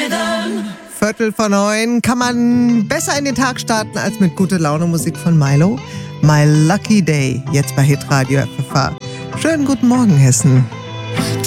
8:45. Kann man besser in den Tag starten als mit gute Laune Musik von Milo? My Lucky Day, jetzt bei Hitradio FFH. Schönen guten Morgen, Hessen.